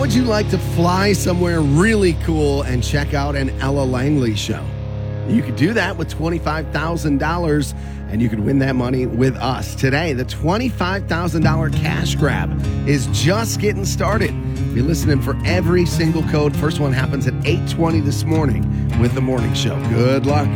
would you like to fly somewhere really cool and check out an Ella Langley show? You could do that with $25,000, and you could win that money with us. Today, the $25,000 cash grab is just getting started. Be listening for every single code. First one happens at 8:20 this morning with The Morning Show. Good luck.